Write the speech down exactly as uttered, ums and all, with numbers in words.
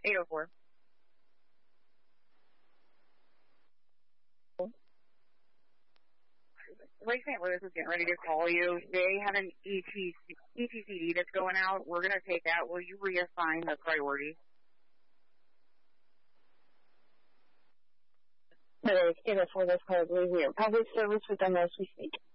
eight oh four. Lake Saint Louis is getting ready to call you. They have an E T C D that's going out. We're going to take that. Will you reassign the priority? Hello, eight oh four, this call is Louisiana Public Service with them as we speak.